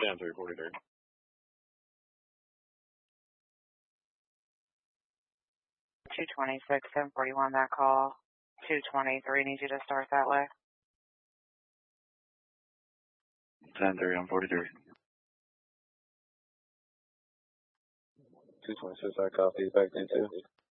10 343. 226, 1041, that call. 223, need you to start that way. 10 3 on 43. 226, I copy, back into.